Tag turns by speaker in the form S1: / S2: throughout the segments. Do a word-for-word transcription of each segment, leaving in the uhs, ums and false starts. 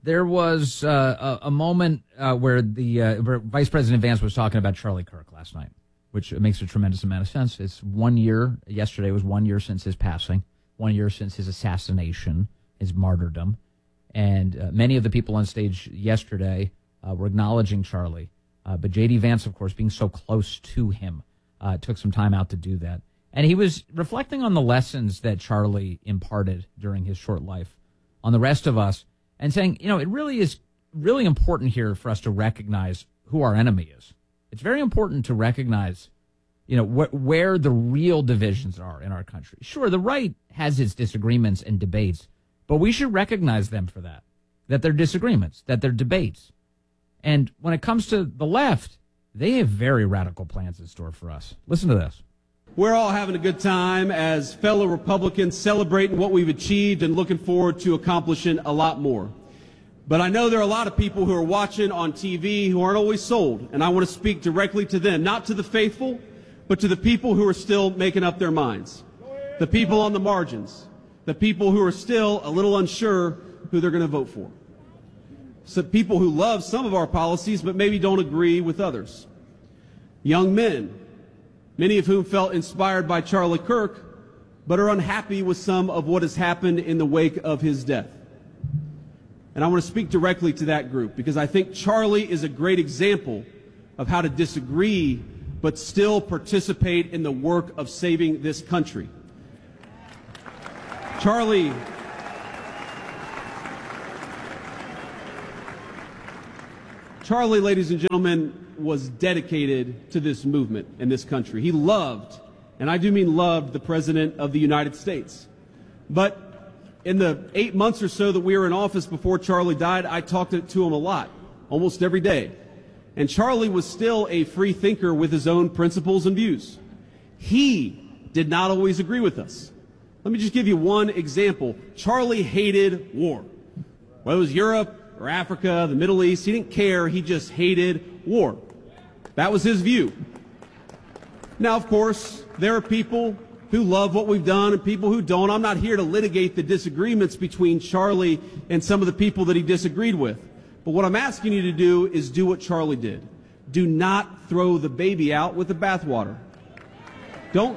S1: there was uh, a, a moment uh, where the uh, where Vice President Vance was talking about Charlie Kirk last night, which makes a tremendous amount of sense. It's one year. Yesterday was one year since his passing, one year since his assassination, his martyrdom. And uh, many of the people on stage yesterday uh, were acknowledging Charlie. Uh, but J D. Vance, of course, being so close to him, uh, took some time out to do that. And he was reflecting on the lessons that Charlie imparted during his short life on the rest of us and saying, you know, it really is really important here for us to recognize who our enemy is. It's very important to recognize, you know, wh- where the real divisions are in our country. Sure, the right has its disagreements and debates, but we should recognize them for that, that they're disagreements, that they're debates. And when it comes to the left, they have very radical plans in store for us. Listen to this.
S2: We're all having a good time as fellow Republicans, celebrating what we've achieved and looking forward to accomplishing a lot more. But I know there are a lot of people who are watching on T V who aren't always sold, and I want to speak directly to them, not to the faithful, but to the people who are still making up their minds, the people on the margins, the people who are still a little unsure who they're going to vote for. So people who love some of our policies but maybe don't agree with others. Young men, many of whom felt inspired by Charlie Kirk but are unhappy with some of what has happened in the wake of his death. And I want to speak directly to that group because I think Charlie is a great example of how to disagree but still participate in the work of saving this country. Charlie Charlie, ladies and gentlemen, was dedicated to this movement in this country. He loved, and I do mean loved, the President of the United States. But in the eight months or so that we were in office before Charlie died, I talked to him a lot, almost every day. And Charlie was still a free thinker with his own principles and views. He did not always agree with us. Let me just give you one example. Charlie hated war. Whether it was Europe or Africa, the Middle East, he didn't care. He just hated war. That was his view. Now, of course, there are people who love what we've done and people who don't. I'm not here to litigate the disagreements between Charlie and some of the people that he disagreed with. But what I'm asking you to do is do what Charlie did. Do not throw the baby out with the bathwater. Don't.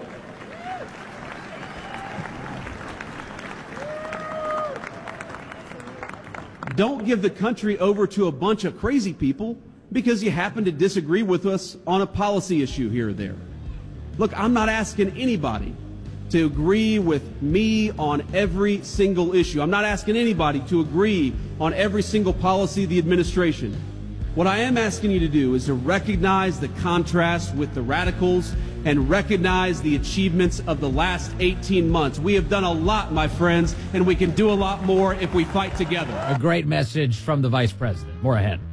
S2: Don't give the country over to a bunch of crazy people because you happen to disagree with us on a policy issue here or there. Look, I'm not asking anybody to agree with me on every single issue. I'm not asking anybody to agree on every single policy of the administration. What I am asking you to do is to recognize the contrast with the radicals and recognize the achievements of the last eighteen months. We have done a lot, my friends, and we can do a lot more if we fight together.
S1: A great message from the Vice President. More ahead.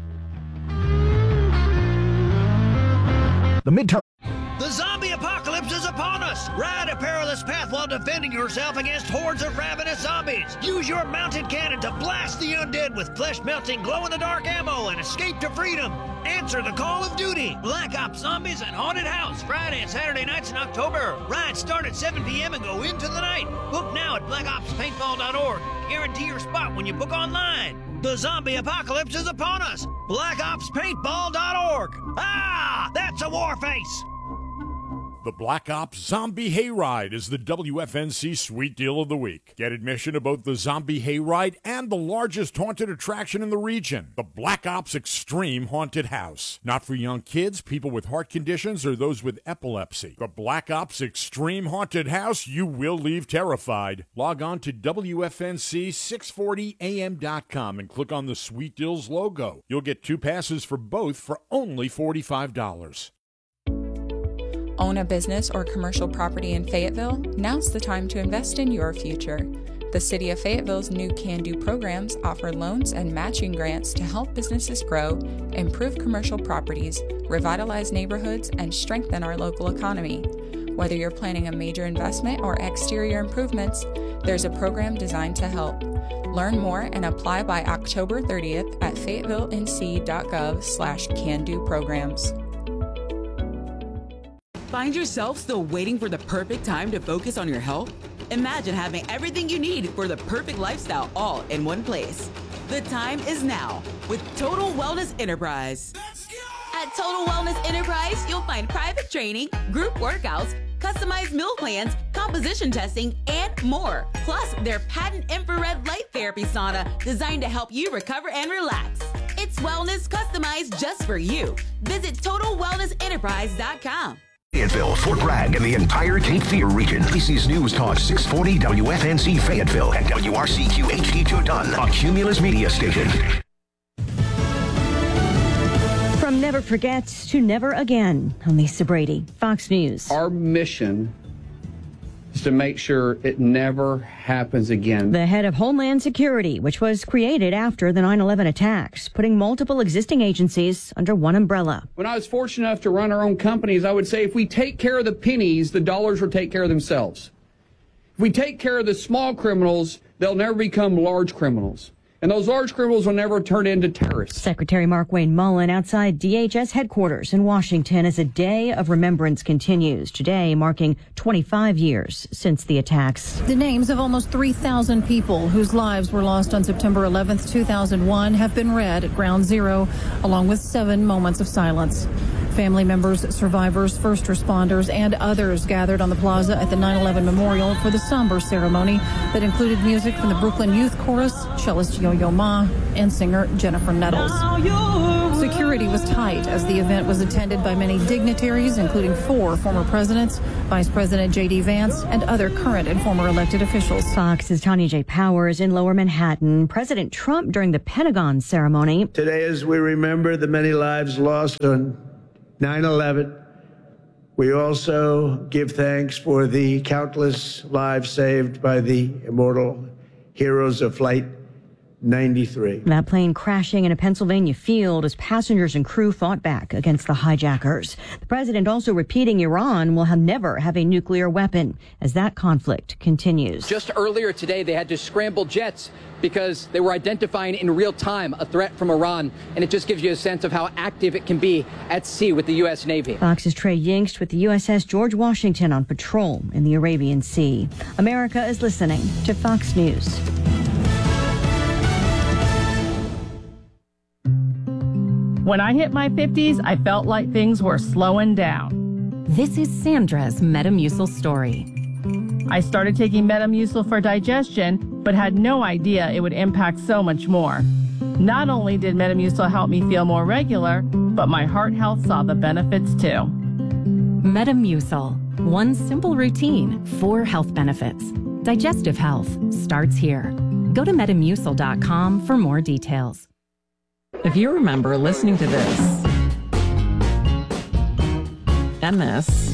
S3: The midterm.
S4: The zombie apocalypse is upon us! Ride a perilous path while defending yourself against hordes of ravenous zombies! Use your mounted cannon to blast the undead with flesh-melting, glow-in-the-dark ammo and escape to freedom! Answer the call of duty! Black Ops Zombies and Haunted House, Friday and Saturday nights in October. Rides start at seven p.m. and go into the night. Book now at black ops paintball dot org. Guarantee your spot when you book online. The zombie apocalypse is upon us! black ops paintball dot org. Ah! That's a war face!
S5: The Black Ops Zombie Hayride is the W F N C Sweet Deal of the Week. Get admission to both the Zombie Hayride and the largest haunted attraction in the region, the Black Ops Extreme Haunted House. Not for young kids, people with heart conditions, or those with epilepsy. The Black Ops Extreme Haunted House, you will leave terrified. Log on to W F N C six forty A M dot com and click on the Sweet Deals logo. You'll get two passes for both for only forty-five dollars.
S6: Own a business or commercial property in Fayetteville? Now's the time to invest in your future. The City of Fayetteville's new Can Do programs offer loans and matching grants to help businesses grow, improve commercial properties, revitalize neighborhoods, and strengthen our local economy. Whether you're planning a major investment or exterior improvements, there's a program designed to help. Learn more and apply by October thirtieth at fayetteville n c dot gov slash can do programs.
S7: Find yourself still waiting for the perfect time to focus on your health? Imagine having everything you need for the perfect lifestyle all in one place. The time is now with Total Wellness Enterprise. At Total Wellness Enterprise, you'll find private training, group workouts, customized meal plans, composition testing, and more. Plus, their patent infrared light therapy sauna designed to help you recover and relax. It's wellness customized just for you. Visit total wellness enterprise dot com.
S3: Fayetteville, Fort Bragg, and the entire Cape Fear region. This is News Talk six forty W F N C Fayetteville and W R C Q H D two Dunn, a Cumulus media station.
S8: From never forget to never again, I'm Lisa Brady, Fox News.
S9: Our mission is to make sure it never happens again.
S8: The head of Homeland Security, which was created after the nine eleven attacks, putting multiple existing agencies under one umbrella.
S9: When I was fortunate enough to run our own companies, I would say if we take care of the pennies, the dollars will take care of themselves. If we take care of the small criminals, they'll never become large criminals. And those large criminals will never turn into terrorists.
S8: Secretary Mark Wayne Mullen outside D H S headquarters in Washington as a day of remembrance continues. Today marking twenty-five years since the attacks.
S10: The names of almost three thousand people whose lives were lost on September eleventh, two thousand one have been read at Ground Zero, along with seven moments of silence. Family members, survivors, first responders, and others gathered on the plaza at the nine eleven memorial for the somber ceremony that included music from the Brooklyn Youth Chorus, cellist Yo-Yo Ma, and singer Jennifer Nettles. Security was tight as the event was attended by many dignitaries, including four former presidents, Vice President J D Vance, and other current and former elected officials.
S8: Fox's Tanya J. Powers in Lower Manhattan. President Trump during the Pentagon ceremony.
S11: Today, as we remember the many lives lost on nine eleven, we also give thanks for the countless lives saved by the immortal heroes of Flight ninety-three.
S8: That plane crashing in a Pennsylvania field as passengers and crew fought back against the hijackers. The president also repeating Iran will have never have a nuclear weapon as that conflict continues.
S12: Just earlier today, they had to scramble jets because they were identifying in real time a threat from Iran. And it just gives you a sense of how active it can be at sea with the U S Navy.
S8: Fox's Trey Yingst with the U S S George Washington on patrol in the Arabian Sea. America is listening to Fox News.
S13: When I hit my fifties, I felt like things were slowing down.
S14: This is Sandra's Metamucil story.
S13: I started taking Metamucil for digestion, but had no idea it would impact so much more. Not only did Metamucil help me feel more regular, but my heart health saw the benefits too.
S14: Metamucil, one simple routine, four health benefits. Digestive health starts here. Go to metamucil dot com for more details.
S15: If you remember listening to this, and this,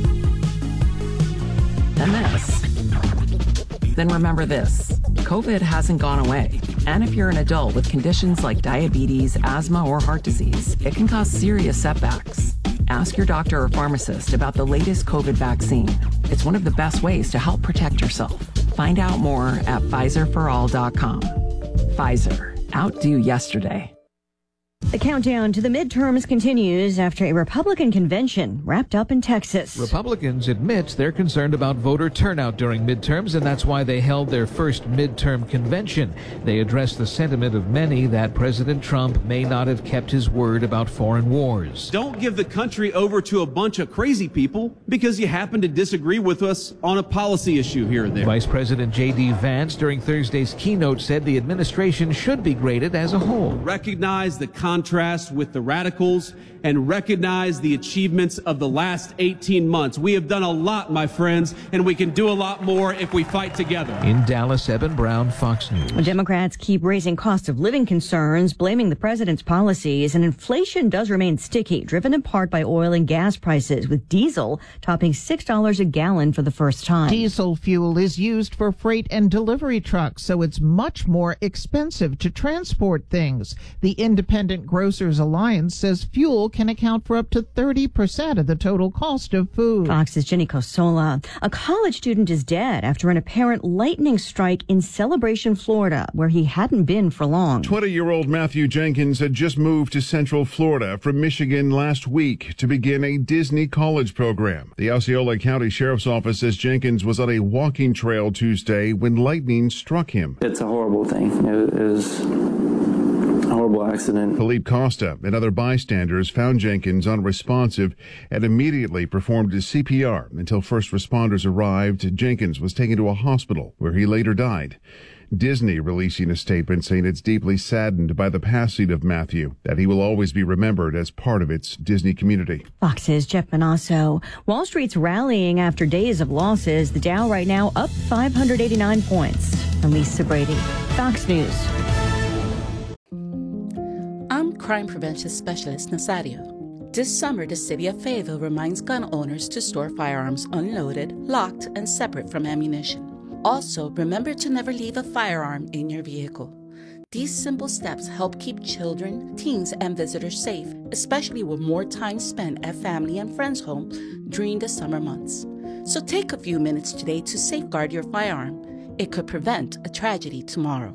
S15: and this, then remember this. COVID hasn't gone away. And if you're an adult with conditions like diabetes, asthma, or heart disease, it can cause serious setbacks. Ask your doctor or pharmacist about the latest COVID vaccine. It's one of the best ways to help protect yourself. Find out more at Pfizer for all dot com. Pfizer, outdo yesterday.
S8: The countdown to the midterms continues after a Republican convention wrapped up in Texas.
S16: Republicans admit they're concerned about voter turnout during midterms, and that's why they held their first midterm convention. They addressed the sentiment of many that President Trump may not have kept his word about foreign wars.
S2: Don't give the country over to a bunch of crazy people because you happen to disagree with us on a policy issue here or there.
S16: Vice President J D Vance during Thursday's keynote said the administration should be graded as a whole.
S2: Recognize the contrast with the radicals and recognize the achievements of the last eighteen months. We have done a lot, my friends, and we can do a lot more if we fight together.
S16: In Dallas, Eben Brown, Fox News.
S8: Democrats keep raising cost of living concerns, blaming the president's policies, and inflation does remain sticky, driven in part by oil and gas prices, with diesel topping six dollars a gallon for the first time.
S17: Diesel fuel is used for freight and delivery trucks, so it's much more expensive to transport things. The Independent Grocers Alliance says fuel can account for up to thirty percent of the total cost of food.
S8: Fox's Jenny Cosola. A college student is dead after an apparent lightning strike in Celebration, Florida, where he hadn't been for long.
S18: twenty-year-old Matthew Jenkins had just moved to Central Florida from Michigan last week to begin a Disney college program. The Osceola County Sheriff's Office says Jenkins was on a walking trail Tuesday when lightning struck him.
S19: It's a horrible thing. It is a horrible accident.
S18: Philippe Costa and other bystanders found Jenkins unresponsive and immediately performed his C P R. Until first responders arrived, Jenkins was taken to a hospital where he later died. Disney releasing a statement saying it's deeply saddened by the passing of Matthew, that he will always be remembered as part of its Disney community.
S8: Fox's Jeff Manasso. Wall Street's rallying after days of losses. The Dow right now up five hundred eighty-nine points. I'm Lisa Brady, Fox News.
S20: I'm crime prevention specialist Nazario. This summer, the city of Fayetteville reminds gun owners to store firearms unloaded, locked, and separate from ammunition. Also, remember to never leave a firearm in your vehicle. These simple steps help keep children, teens, and visitors safe, especially with more time spent at family and friends' home during the summer months. So take a few minutes today to safeguard your firearm. It could prevent a tragedy tomorrow.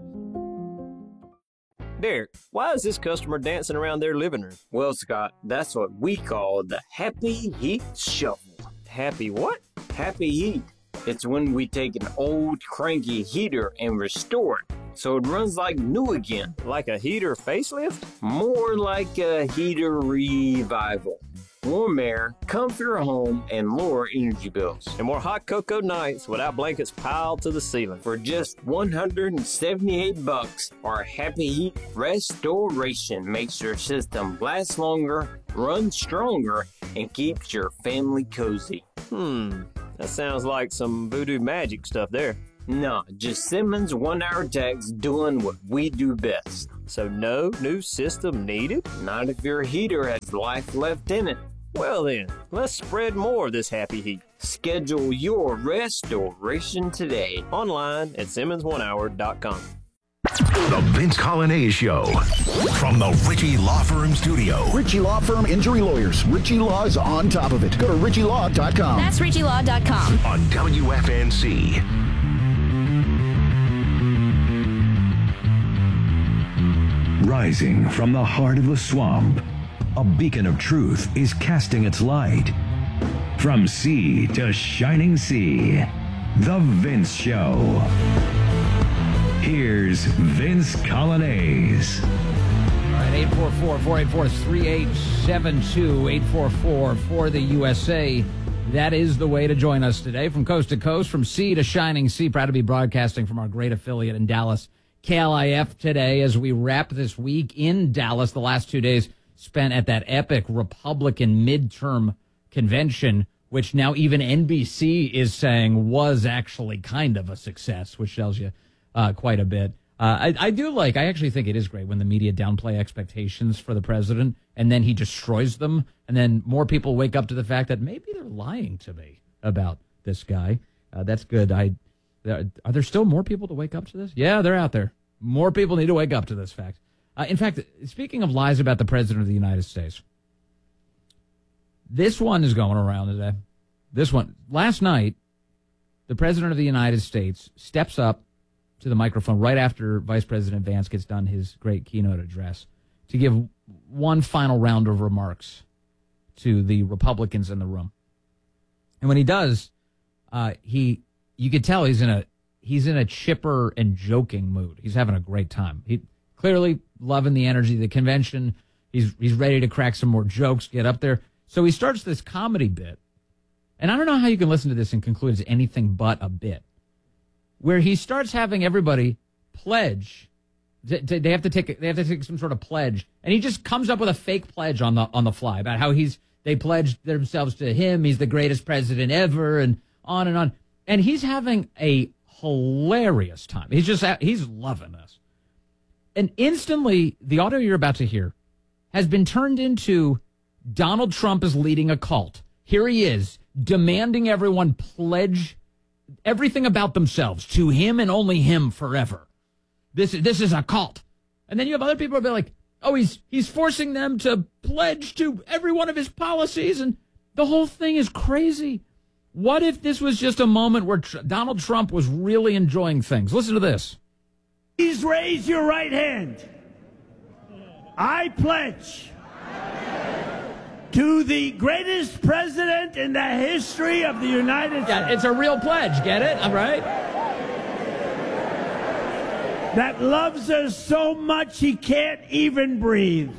S21: Derek, why is this customer dancing around their living room?
S22: Well, Scott, that's what we call the Happy Heat Shuffle.
S21: Happy what?
S22: Happy Heat. It's when we take an old cranky heater and restore it so it runs like new again.
S21: Like a heater facelift?
S22: More like a heater revival. Warm air, comfier home, and lower energy bills.
S21: And more hot cocoa nights without blankets piled to the ceiling.
S22: For just one hundred seventy-eight bucks, our Happy Heat Restoration makes your system last longer, run stronger, and keeps your family cozy.
S21: Hmm, that sounds like some voodoo magic stuff there.
S22: No, just Simmons one-hour techs doing what we do best.
S21: So no new system needed?
S22: Not if your heater has life left in it.
S21: Well then, let's spread more of this happy heat.
S22: Schedule your restoration today.
S21: Online at Simmons one hour dot com.
S3: The Vince Coglianese Show from the Ritchie Law Firm studio.
S23: Ritchie Law Firm Injury Lawyers. Ritchie Law is on top of it. Go to Ritchie Law dot com.
S7: That's Ritchie Law dot com.
S3: On W F N C.
S24: Rising from the heart of the swamp, a beacon of truth is casting its light. From sea to shining sea, The Vince Show. Here's Vince Coglianese.
S1: All right, eight four four, four eight four, three eight seven two, eight four four for the U S A. That is the way to join us today. From coast to coast, from sea to shining sea. Proud to be broadcasting from our great affiliate in Dallas, K L I F, today as we wrap this week in Dallas. The last two days spent at that epic Republican midterm convention, which now even N B C is saying was actually kind of a success, which tells you uh, quite a bit. Uh, I, I do like, I actually think it is great when the media downplay expectations for the president and then he destroys them. And then more people wake up to the fact that maybe they're lying to me about this guy. Uh, that's good. I, are there still more people to wake up to this? Yeah, they're out there. More people need to wake up to this fact. Uh, in fact, speaking of lies about the president of the United States, this one is going around today. This one. Last night, the president of the United States steps up to the microphone right after Vice President Vance gets done his great keynote address to give one final round of remarks to the Republicans in the room. And when he does, uh, he you could tell he's in a he's in a chipper and joking mood. He's having a great time. He clearly loving the energy of the convention. He's he's ready to crack some more jokes, get up there. So he starts this comedy bit. And I don't know how you can listen to this and conclude it's anything but a bit, where he starts having everybody pledge. They have to take they have to take some sort of pledge, and he just comes up with a fake pledge on the on the fly about how he's they pledged themselves to him. He's the greatest president ever, and on and on. And he's having a hilarious time. He's just he's loving this. And instantly, the audio you're about to hear has been turned into Donald Trump is leading a cult. Here he is demanding everyone pledge everything about themselves to him and only him forever. This, this is a cult. And then you have other people who be like, Oh, he's he's forcing them to pledge to every one of his policies, and the whole thing is crazy. What if this was just a moment where Tr- Donald Trump was really enjoying things? Listen to this.
S4: Please raise your right hand. I pledge to the greatest president in the history of the United States.
S1: Yeah, it's a real pledge. Get it? All right.
S4: That loves us so much he can't even breathe.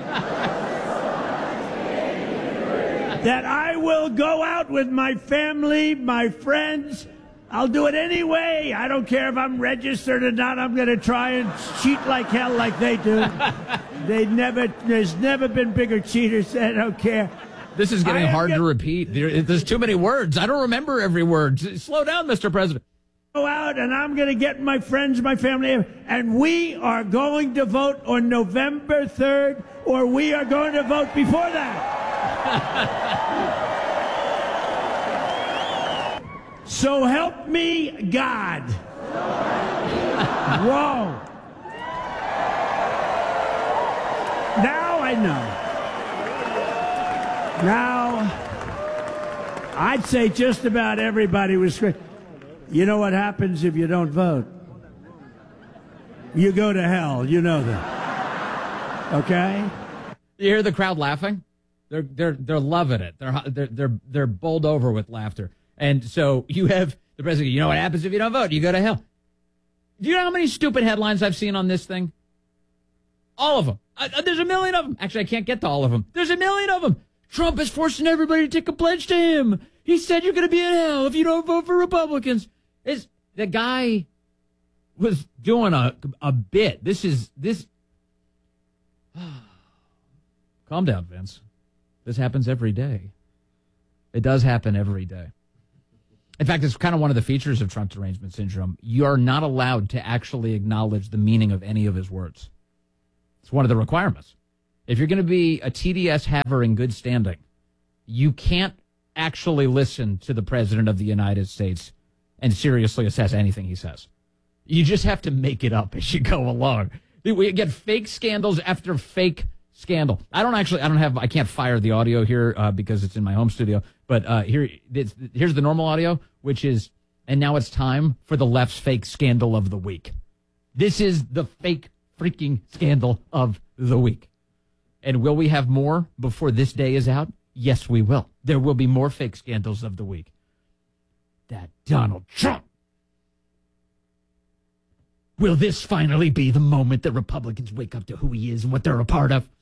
S4: That I will go out with my family, my friends. I'll do it anyway. I don't care if I'm registered or not. I'm going to try and cheat like hell like they do. They never, there's never been bigger cheaters. I don't care.
S1: This is getting
S4: I
S1: hard
S4: get-
S1: to repeat. There, there's too many words. I don't remember every word. Slow down, Mister President.
S4: Go out and I'm going to get my friends, my family, and we are going to vote on November third, or we are going to vote before that. So help me God. Whoa. Now I know. Now, I'd say just about everybody was great. You know what happens if you don't vote? You go to hell. You know that. Okay?
S1: You hear the crowd laughing? They're they're they're loving it. They're they're they're they're bowled over with laughter. And so you have the president. You know what happens if you don't vote? You go to hell. Do you know how many stupid headlines I've seen on this thing? All of them. Uh, there's a million of them. Actually, I can't get to all of them. There's a million of them. Trump is forcing everybody to take a pledge to him. He said you're going to be in hell if you don't vote for Republicans. Is the guy was doing a a bit. This is this. Calm down, Vince. This happens every day. It does happen every day. In fact, it's kind of one of the features of Trump derangement syndrome. You are not allowed to actually acknowledge the meaning of any of his words. It's one of the requirements. If you're going to be a T D S haver in good standing, you can't actually listen to the president of the United States and seriously assess anything he says. You just have to make it up as you go along. We get fake scandals after fake scandal. I don't actually, I don't have, I can't fire the audio here uh, because it's in my home studio. But uh, here, it's, here's the normal audio, which is, and now it's time for the left's fake scandal of the week. This is the fake freaking scandal of the week. And will we have more before this day is out? Yes, we will. There will be more fake scandals of the week. That Donald Trump. Will this finally be the moment that Republicans wake up to who he is and what they're a part of?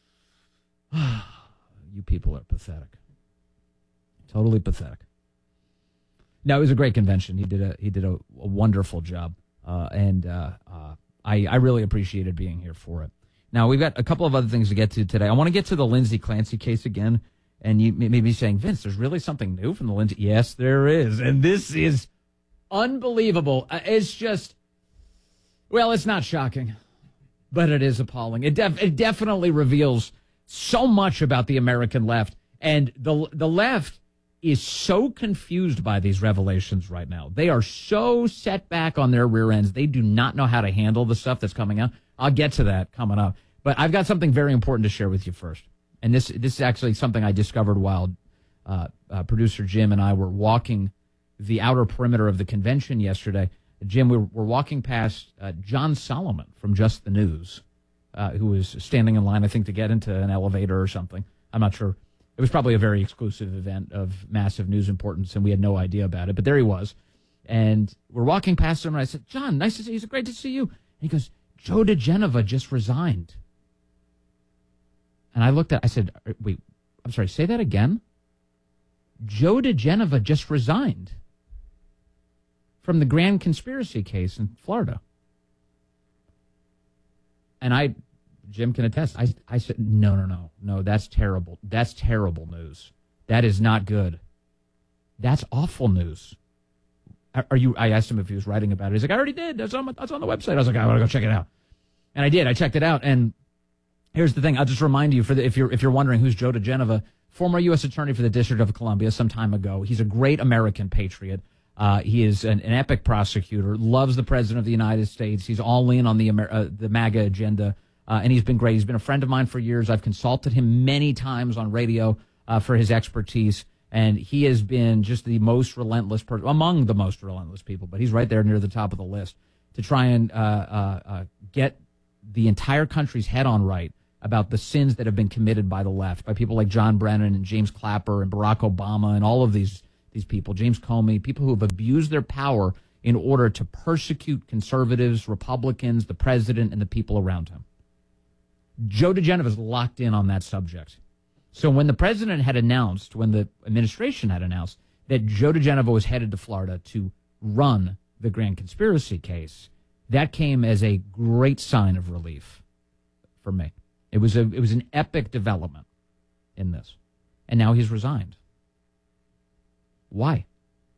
S1: You people are pathetic. Totally pathetic. No, it was a great convention. He did a he did a, a wonderful job, uh, and uh, uh, I I really appreciated being here for it. Now we've got a couple of other things to get to today. I want to get to the Lindsey Clancy case again, and you may be saying, Vince, there's really something new from the Lindsey. Yes, there is, and this is unbelievable. Uh, it's just, well, it's not shocking, but it is appalling. It def- it definitely reveals so much about the American left, and the the left is so confused by these revelations right now. They are so set back on their rear ends. They do not know how to handle the stuff that's coming out. I'll get to that coming up. But I've got something very important to share with you first. And this this is actually something I discovered while uh, uh, producer Jim and I were walking the outer perimeter of the convention yesterday. Jim, we were, we're walking past uh, John Solomon from Just the News, uh, who was standing in line, I think, to get into an elevator or something. I'm not sure. It was probably a very exclusive event of massive news importance, and we had no idea about it. But there he was. And we're walking past him, and I said, John, nice to see you. He's great to see you. And he goes, Joe DeGenova just resigned. And I looked at I said, wait, I'm sorry, say that again? Joe DeGenova just resigned from the grand conspiracy case in Florida. And I... Jim can attest. I, I said, no, no, no, no, that's terrible. That's terrible news. That is not good. That's awful news. Are, are you? I asked him if he was writing about it. He's like, I already did. That's on, that's on the website. I was like, I want to go check it out. And I did. I checked it out. And here's the thing. I'll just remind you, for the, if you're if you're wondering who's Joe DeGenova, former U S attorney for the District of Columbia some time ago. He's a great American patriot. Uh, he is an, an epic prosecutor, loves the President of the United States. He's all in on the, Amer- uh, the MAGA agenda. uh, and he's been great. He's been a friend of mine for years. I've consulted him many times on radio uh, for his expertise, and he has been just the most relentless person, among the most relentless people, but he's right there near the top of the list to try and uh, uh, uh, get the entire country's head on right about the sins that have been committed by the left, by people like John Brennan and James Clapper and Barack Obama and all of these these people, James Comey, people who have abused their power in order to persecute conservatives, Republicans, the president, and the people around him. Joe diGenova is locked in on that subject. So when the president had announced, when the administration had announced that Joe diGenova was headed to Florida to run the grand conspiracy case, that came as a great sign of relief for me. It was a it was an epic development in this. And now he's resigned. Why?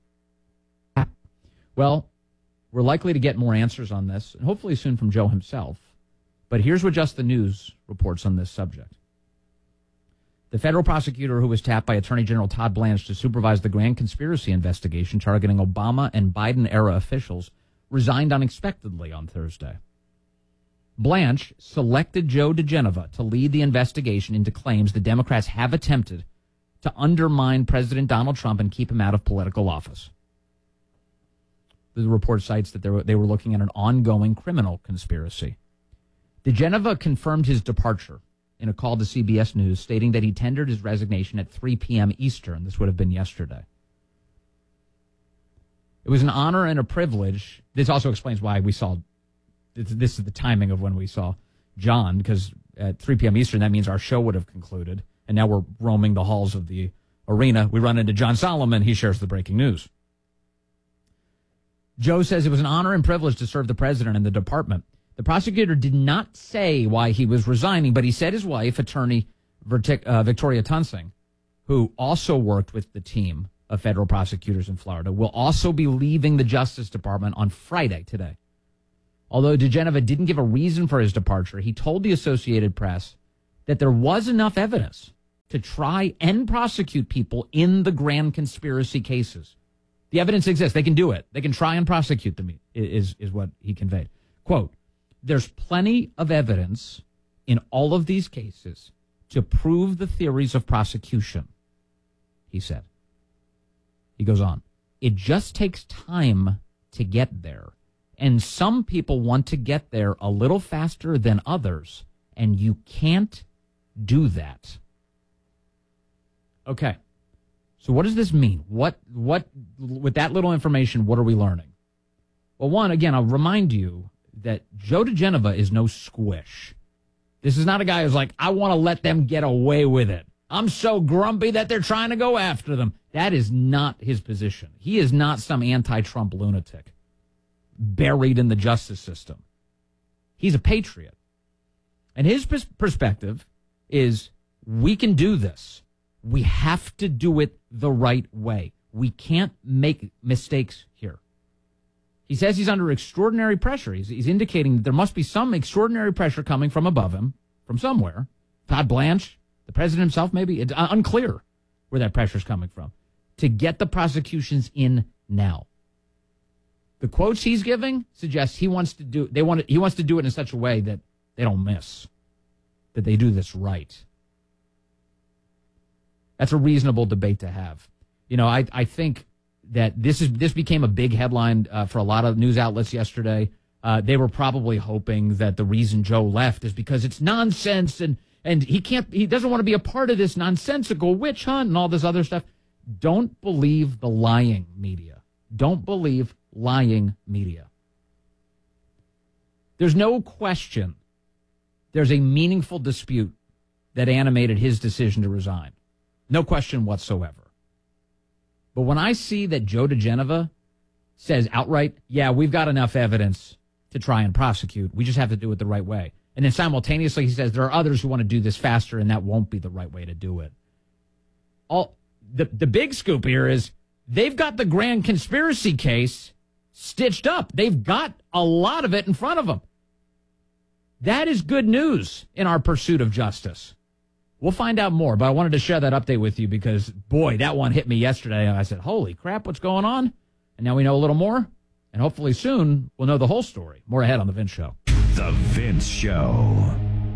S1: Well, we're likely to get more answers on this, and hopefully soon from Joe himself. But here's what Just the News reports on this subject. The federal prosecutor who was tapped by Attorney General Todd Blanche to supervise the grand conspiracy investigation targeting Obama and Biden-era officials resigned unexpectedly on Thursday. Blanche selected Joe diGenova to lead the investigation into claims the Democrats have attempted to undermine President Donald Trump and keep him out of political office. The report cites that they were, they were looking at an ongoing criminal conspiracy. diGenova confirmed his departure in a call to C B S News, stating that he tendered his resignation at three p.m. Eastern. This would have been yesterday. It was an honor and a privilege. This also explains why we saw, this is the timing of when we saw John, because at three p.m. Eastern, that means our show would have concluded. And now we're roaming the halls of the arena. We run into John Solomon. He shares the breaking news. Joe says it was an honor and privilege to serve the president and the department. The prosecutor did not say why he was resigning, but he said his wife, attorney Vertic, uh, Victoria Tunsing, who also worked with the team of federal prosecutors in Florida, will also be leaving the Justice Department on Friday today. Although diGenova didn't give a reason for his departure, he told the Associated Press that there was enough evidence to try and prosecute people in the grand conspiracy cases. The evidence exists. They can do it. They can try and prosecute them, is, is what he conveyed. Quote, there's plenty of evidence in all of these cases to prove the theories of prosecution, he said. He goes on, it just takes time to get there. And some people want to get there a little faster than others, and you can't do that. Okay. So what does this mean? What, what, with that little information, what are we learning? Well, one, again, I'll remind you that Joe diGenova is no squish. This is not a guy who's like, I want to let them get away with it. I'm so grumpy that they're trying to go after them. That is not his position. He is not some anti-Trump lunatic buried in the justice system. He's a patriot. And his pers- perspective is, we can do this. We have to do it the right way. We can't make mistakes here. He says he's under extraordinary pressure. He's, he's indicating that there must be some extraordinary pressure coming from above him, from somewhere. Todd Blanche, the president himself, maybe. It's unclear where that pressure is coming from, to get the prosecutions in now. The quotes he's giving suggest he wants to do, they want to, he wants to do it in such a way that they don't miss, that they do this right. That's a reasonable debate to have. You know, I, I think that this is this became a big headline uh, for a lot of news outlets yesterday. Uh, they were probably hoping that the reason Joe left is because it's nonsense and and he can't he doesn't want to be a part of this nonsensical witch hunt and all this other stuff. Don't believe the lying media. Don't believe lying media. There's no question there's a meaningful dispute that animated his decision to resign. No question whatsoever. But when I see that Joe diGenova says outright, yeah, we've got enough evidence to try and prosecute, we just have to do it the right way. And then simultaneously he says there are others who want to do this faster and that won't be the right way to do it. All the, the big scoop here is they've got the grand conspiracy case stitched up. They've got a lot of it in front of them. That is good news in our pursuit of justice. We'll find out more, but I wanted to share that update with you because, boy, that one hit me yesterday. And I said, holy crap, what's going on? And now we know a little more. And hopefully soon we'll know the whole story. More ahead on The Vince Show.
S24: The Vince Show.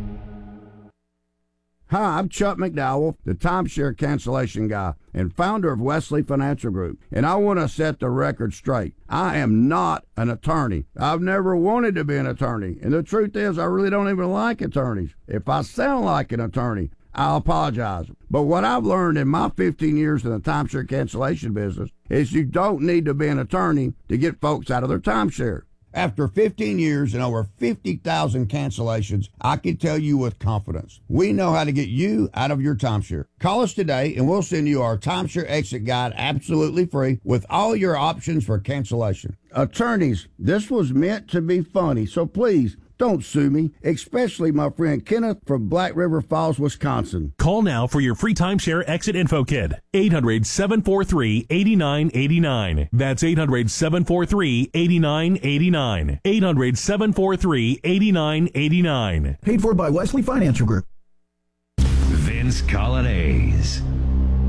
S5: Hi, I'm Chuck McDowell, the timeshare cancellation guy and founder of Wesley Financial Group, and I want to set the record straight. I am not an attorney. I've never wanted to be an attorney, and the truth is I really don't even like attorneys. If I sound like an attorney, I apologize. But what I've learned in my fifteen years in the timeshare cancellation business is you don't need to be an attorney to get folks out of their timeshare. After fifteen years and over fifty thousand cancellations, I can tell you with confidence, we know how to get you out of your timeshare. Call us today and we'll send you our timeshare exit guide absolutely free with all your options for cancellation. Attorneys, this was meant to be funny, so please don't sue me, especially my friend Kenneth from Black River Falls, Wisconsin.
S6: Call now for your free timeshare exit info kit. eight hundred, seven four three, eight nine eight nine. That's eight hundred, seven four three, eight nine eight nine. eight hundred, seven four three, eight nine eight nine.
S23: Paid for by Wesley Financial Group.
S24: Vince Colonnese.